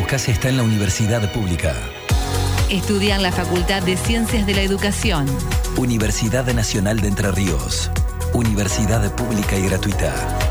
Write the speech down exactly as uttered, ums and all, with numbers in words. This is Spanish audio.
eficacia está en la universidad pública. Estudia en la Facultad de Ciencias de la Educación. Universidad Nacional de Entre Ríos. Universidad pública y gratuita.